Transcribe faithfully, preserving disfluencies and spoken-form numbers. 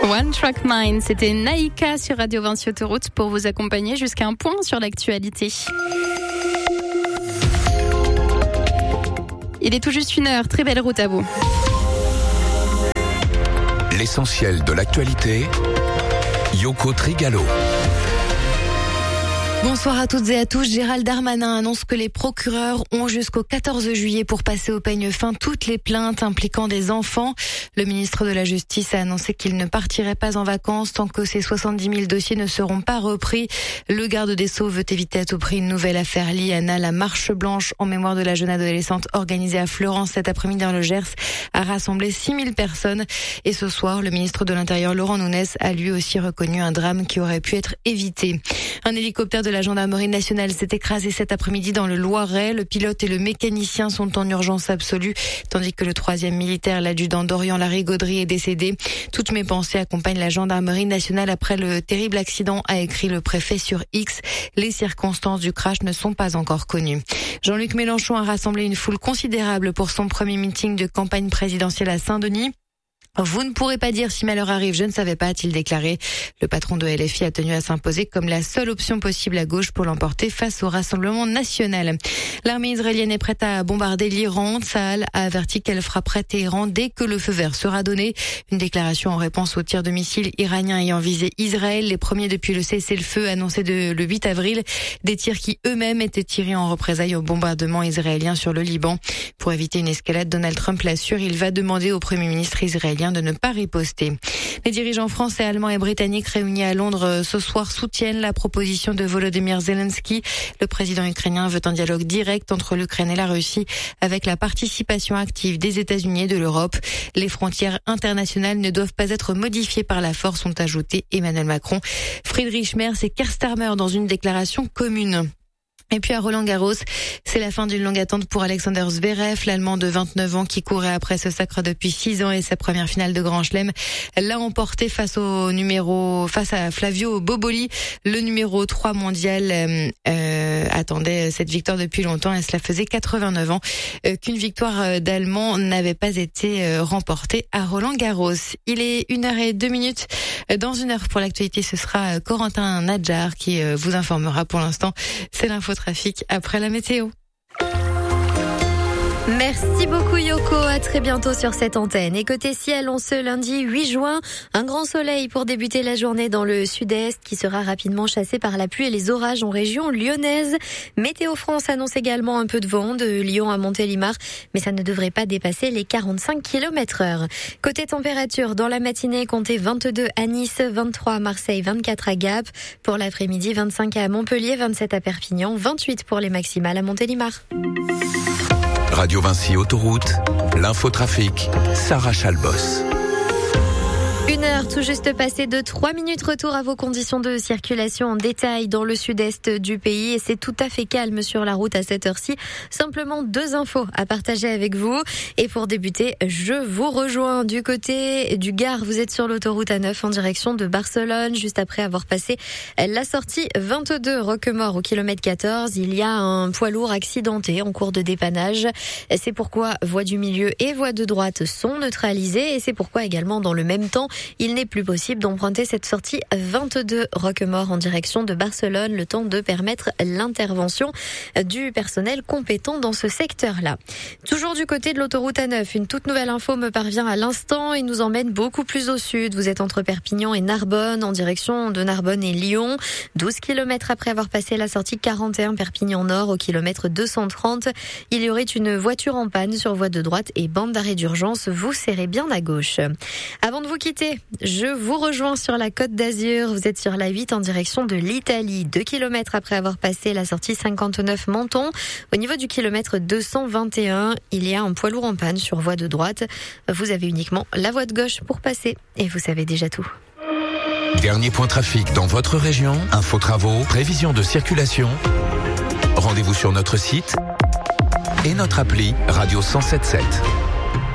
One Track Mind, c'était Naïka sur Radio Vinci Autoroute pour vous accompagner jusqu'à un point sur l'actualité. Il est tout juste une heure, très belle route à vous. L'essentiel de l'actualité, Yoko Trigalo. Bonsoir à toutes et à tous. Gérald Darmanin annonce que les procureurs ont jusqu'au quatorze juillet pour passer au peigne fin toutes les plaintes impliquant des enfants. Le ministre de la Justice a annoncé qu'il ne partirait pas en vacances tant que ces soixante-dix mille dossiers ne seront pas repris. Le garde des Sceaux veut éviter à tout prix une nouvelle affaire Liana. La marche blanche en mémoire de la jeune adolescente organisée à Fleurance cet après-midi dans le Gers a rassemblé six mille personnes. Et ce soir, le ministre de l'Intérieur Laurent Nunez a lui aussi reconnu un drame qui aurait pu être évité. Un hélicoptère de la gendarmerie nationale s'est écrasé cet après-midi dans le Loiret. Le pilote et le mécanicien sont en urgence absolue, tandis que le troisième militaire, l'adjudant Dorian Larigauderie, est décédé. Toutes mes pensées accompagnent la gendarmerie nationale après le terrible accident, a écrit le préfet sur X. Les circonstances du crash ne sont pas encore connues. Jean-Luc Mélenchon a rassemblé une foule considérable pour son premier meeting de campagne présidentielle à Saint-Denis. Vous ne pourrez pas dire si malheur arrive, je ne savais pas, a-t-il déclaré. Le patron de L F I a tenu à s'imposer comme la seule option possible à gauche pour l'emporter face au Rassemblement national. L'armée israélienne est prête à bombarder l'Iran. Tsahal a averti qu'elle frapperait Téhéran dès que le feu vert sera donné. Une déclaration en réponse aux tirs de missiles iraniens ayant visé Israël, les premiers depuis le cessez-le-feu annoncé de, le huit avril. Des tirs qui eux-mêmes étaient tirés en représailles au bombardement israélien sur le Liban. Pour éviter une escalade, Donald Trump l'assure, il va demander au Premier ministre israélien de ne pas riposter. Les dirigeants français, allemands et britanniques réunis à Londres ce soir soutiennent la proposition de Volodymyr Zelensky. Le président ukrainien veut un dialogue direct entre l'Ukraine et la Russie avec la participation active des États-Unis et de l'Europe. Les frontières internationales ne doivent pas être modifiées par la force, ont ajouté Emmanuel Macron, Friedrich Merz et Keir Starmer dans une déclaration commune. Et puis à Roland-Garros, c'est la fin d'une longue attente pour Alexander Zverev, l'Allemand de vingt-neuf ans qui courait après ce sacre depuis six ans et sa première finale de Grand Chelem l'a emporté face au numéro, face à Flavio Boboli, le numéro trois mondial, euh, euh, attendait cette victoire depuis longtemps et cela faisait quatre-vingt-neuf ans euh, qu'une victoire d'Allemand n'avait pas été euh, remportée à Roland-Garros. Il est une heure et deux minutes. Dans une heure pour l'actualité, ce sera Corentin Nadjar qui euh, vous informera. Pour l'instant, c'est l'info trafic après la météo. Merci beaucoup Yoko, à très bientôt sur cette antenne. Et côté ciel, on ce lundi huit juin, un grand soleil pour débuter la journée dans le sud-est qui sera rapidement chassé par la pluie et les orages en région lyonnaise. Météo France annonce également un peu de vent de Lyon à Montélimar, mais ça ne devrait pas dépasser les quarante-cinq kilomètres heure. Côté température, dans la matinée, comptez vingt-deux à Nice, vingt-trois à Marseille, vingt-quatre à Gap. Pour l'après-midi, vingt-cinq à Montpellier, vingt-sept à Perpignan, vingt-huit pour les maximales à Montélimar. Radio Vinci Autoroute, l'infotrafic, Sarah Chalbos. Une heure tout juste passée de trois minutes, retour à vos conditions de circulation en détail dans le sud-est du pays et c'est tout à fait calme sur la route à cette heure-ci. Simplement deux infos à partager avec vous. Et pour débuter, je vous rejoins du côté du Gard. Vous êtes sur l'autoroute A neuf en direction de Barcelone, juste après avoir passé la sortie vingt-deux Roquemort au kilomètre quatorze. Il y a un poids lourd accidenté en cours de dépannage. C'est pourquoi voie du milieu et voie de droite sont neutralisées et c'est pourquoi également dans le même temps, il n'est plus possible d'emprunter cette sortie vingt-deux Roquemort en direction de Barcelone, le temps de permettre l'intervention du personnel compétent dans ce secteur-là. Toujours du côté de l'autoroute A neuf, une toute nouvelle info me parvient à l'instant et nous emmène beaucoup plus au sud. Vous êtes entre Perpignan et Narbonne, en direction de Narbonne et Lyon. douze kilomètres après avoir passé la sortie quarante et un Perpignan Nord au kilomètre deux cent trente. Il y aurait une voiture en panne sur voie de droite et bande d'arrêt d'urgence. Vous serrez bien à gauche. Avant de vous quitter, je vous rejoins sur la Côte d'Azur. Vous êtes sur la huit en direction de l'Italie. Deux kilomètres après avoir passé la sortie cinquante-neuf Menton. Au niveau du kilomètre deux cent vingt et un, il y a un poids lourd en panne sur voie de droite. Vous avez uniquement la voie de gauche pour passer. Et vous savez déjà tout. Dernier point trafic dans votre région. Info travaux, prévision de circulation. Rendez-vous sur notre site et notre appli Radio cent sept sept.